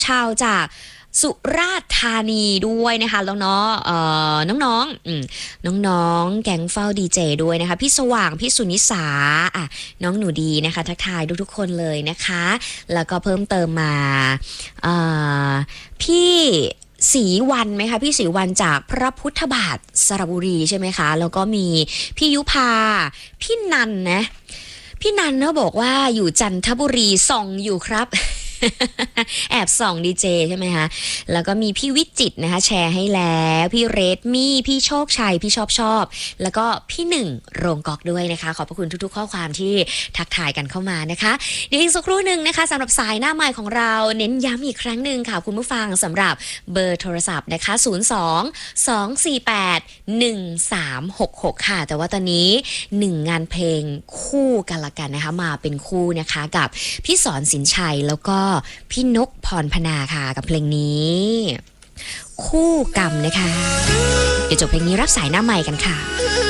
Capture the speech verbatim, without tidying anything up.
ชาวจากสุราษฎร์ธานีด้วยนะคะแล้วเนาะเอ่อน้องๆอืมน้องๆแก๊งเฝ้าดีเจด้วยนะคะพี่สว่างพี่สุนิสาอ่ะน้องหนูดีนะคะทักทายทุกๆคนเลยนะคะแล้วก็เพิ่มเติมมาเอ่อพี่ศรีวันไหมคะพี่ศรีวันจากพระพุทธบาทสระบุรีใช่ไหมคะแล้วก็มีพี่ยุพาพี่นันนะพี่นันเนาะบอกว่าอยู่จันทบุรีส่องอยู่ครับ แอบส่องดีเจใช่ไหมคะแล้วก็มีพี่วิจิตรนะคะแชร์ให้แล้วพี่เรดมี่พี่โชคชัยพี่ชอบชอบแล้วก็พี่หนึ่งโรงกอกด้วยนะคะขอบพระคุณทุกๆข้อความที่ทักทายกันเข้ามานะคะเดี๋ยวอีกสักครู่หนึ่งนะคะสำหรับสายหน้าใหม่ของเราเน้นย้ำอีกครั้งหนึ่งค่ะคุณผู้ฟังสำหรับเบอร์โทรศัพท์นะคะศูนย์ สอง สอง สี่ แปด หนึ่ง สาม หก หกค่ะแต่ว่าตอนนี้หนึ่งงานเพลงคู่กันละกันนะคะมาเป็นคู่นะคะกับพี่สอนสินชัยแล้วก็พี่นกพรพนาค่ะกับเพลงนี้คู่กรรมนะคะเดี๋ยวจบเพลงนี้รับสายหน้าใหม่กันค่ะ